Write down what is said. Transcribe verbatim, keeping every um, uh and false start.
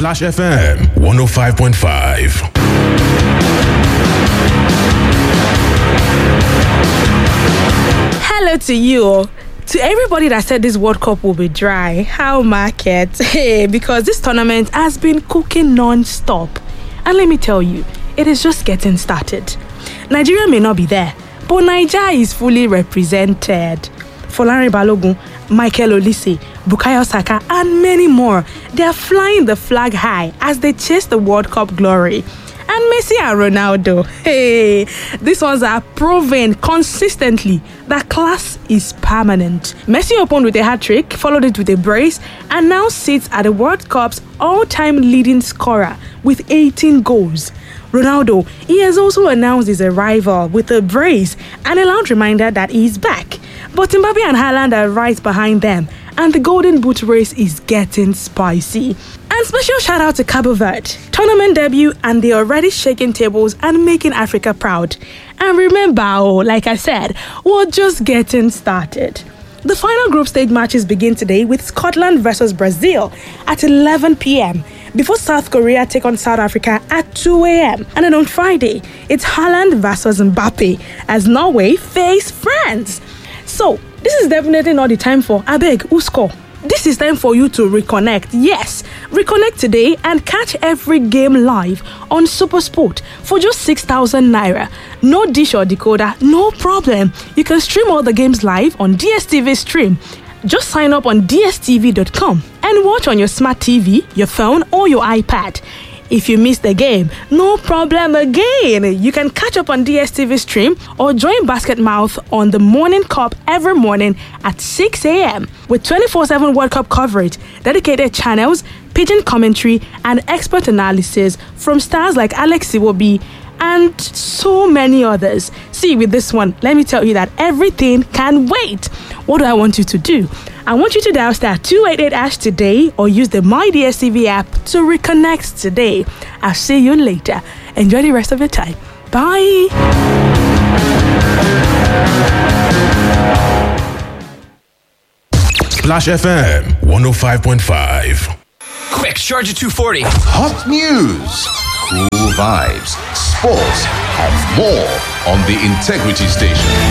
Splash F M one oh five point five. Hello to you. To everybody that said this World Cup will be dry, how market? Hey, because this tournament has been cooking non-stop. And let me tell you, it is just getting started. Nigeria may not be there, but Nigeria is fully represented. Folarin Balogun, Michael Olise, Bukayo Saka, and many more. They are flying the flag high as they chase the World Cup glory. And Messi and Ronaldo, hey, these ones are proving consistently that class is permanent. Messi opened with a hat-trick, followed it with a brace, and now sits at the World Cup's all-time leading scorer with eighteen goals. Ronaldo, he has also announced his arrival with a brace and a loud reminder that he is back. But Mbappe and Haaland are right behind them, and the Golden Boot race is getting spicy. And special shout out to Cabo Verde, tournament debut, and they're already shaking tables and making Africa proud. And remember, oh, like I said, we're just getting started. The final group stage matches begin today with Scotland versus Brazil at eleven p.m. before South Korea take on South Africa at two a.m. And then on Friday, it's Haaland versus Mbappe as Norway face France. So, this is definitely not the time for Abeg Usko. This is time for you to reconnect. Yes, reconnect today and catch every game live on SuperSport for just six thousand naira. No dish or decoder, no problem. You can stream all the games live on D S T V Stream. Just sign up on D S T V dot com and watch on your smart T V, your phone, or your iPad. If you miss the game, no problem again. You can catch up on D S T V Stream or join Basket Mouth on the Morning Cup every morning at six a.m. with twenty-four seven World Cup coverage, dedicated channels, pigeon commentary, and expert analysis from stars like Alex Iwobi and so many others. See, with this one, let me tell you that everything can wait. What do I want you to do? I want you to dial star two eight eight hash today or use the My D S T V app to reconnect today. I'll see you later. Enjoy the rest of your time. Bye. Splash F M one oh five point five. Quick, charge at two forty. Hot news, cool vibes, sports, and more on the Integrity Station.